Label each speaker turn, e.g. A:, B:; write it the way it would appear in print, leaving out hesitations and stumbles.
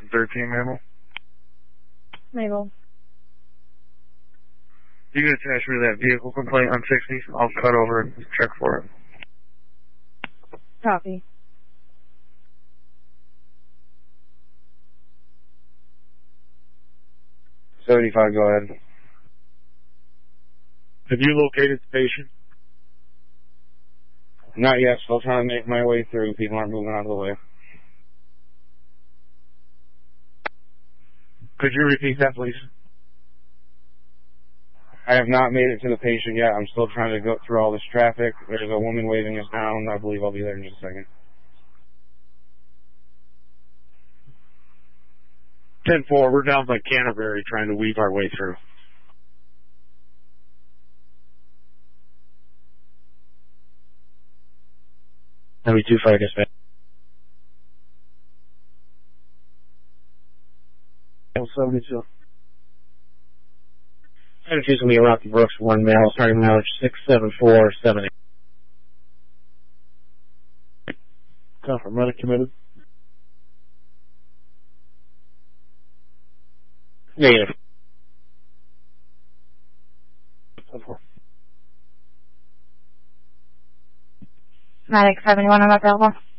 A: 713, Mabel.
B: Mabel.
A: You can attach me to that vehicle complaint on 60. I'll cut over and check for it.
B: Copy.
C: Go ahead.
A: Have you located the patient?
C: Not yet. Still trying to make my way through. People aren't moving out of the way.
A: Could you repeat that, please?
C: I have not made it to the patient yet. I'm still trying to go through all this traffic. There's a woman waving us down. I believe I'll be there in just a second.
A: 10-4, we're down by Canterbury trying to weave our way through.
C: That'll be 2-5, dispatch. 72. Energy's going to be Rocky Brooks, 1 male, starting mileage 67478.
A: Confirm, medic committed.
C: Negative.
A: 10-4.
B: Medic 71 unavailable.